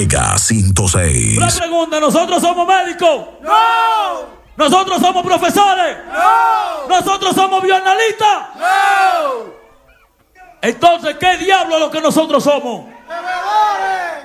Mega 106. Una pregunta, ¿nosotros somos médicos? ¡No! ¿Nosotros somos profesores? ¡No! ¿Nosotros somos bioanalistas? ¡No! Entonces, ¿qué diablo es lo que nosotros somos?